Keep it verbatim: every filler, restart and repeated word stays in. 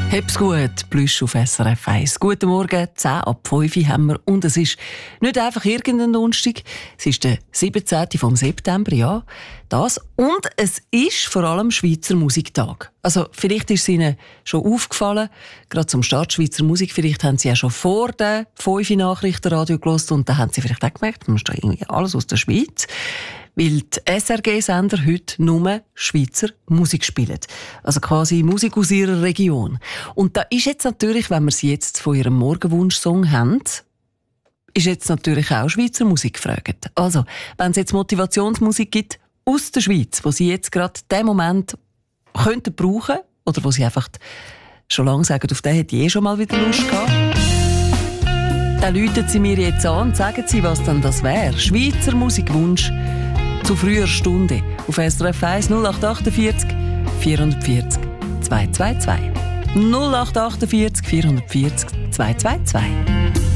Hab's gut, Plüsch auf S R F eins. Guten Morgen, zehn ab fünf haben wir. Und es ist nicht einfach irgendein Donnerstag, es ist der siebzehnte vom September, ja, das. Und es ist vor allem Schweizer Musiktag. Also vielleicht ist es Ihnen schon aufgefallen, gerade zum Start Schweizer Musik, vielleicht haben Sie ja schon vor den fünf Nachrichtenradio gehört und dann haben Sie vielleicht auch gemerkt, man ist da irgendwie alles aus der Schweiz. Weil die S R G-Sender heute nur Schweizer Musik spielen. Also quasi Musik aus ihrer Region. Und da ist jetzt natürlich, wenn wir sie jetzt von ihrem Morgenwunsch-Song haben, ist jetzt natürlich auch Schweizer Musik gefragt. Also, wenn es jetzt Motivationsmusik gibt aus der Schweiz, wo sie jetzt gerade den Moment könnten brauchen, oder wo sie einfach schon lange sagen, auf den hätte ich eh schon mal wieder Lust gehabt, dann läuten sie mir jetzt an und sagen sie, was dann das wäre. Schweizer Musikwunsch zu früher Stunde auf S R F eins null acht achtundvierzig vierhundertvierzig zweihundertzweiundzwanzig. null acht achtundvierzig vierhundertvierzig zweihundertzweiundzwanzig.